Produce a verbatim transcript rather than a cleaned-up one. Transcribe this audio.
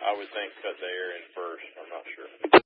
I would think cut the air in first. I'm not sure.